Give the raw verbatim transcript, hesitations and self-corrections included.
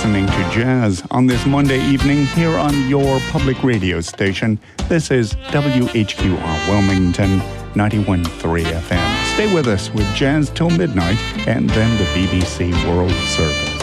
listening to Jazz on this Monday evening here on your public radio station. This is W H Q R Wilmington, ninety-one point three F M. Stay with us with Jazz till midnight and then the B B C World Service.